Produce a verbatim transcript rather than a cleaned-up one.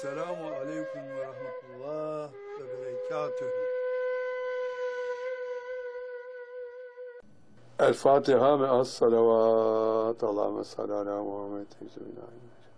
Selamun aleyküm ve rahmetullah ve berekatühü. El Fatiha ve as salavat. Allahümme salli ala Muhammed.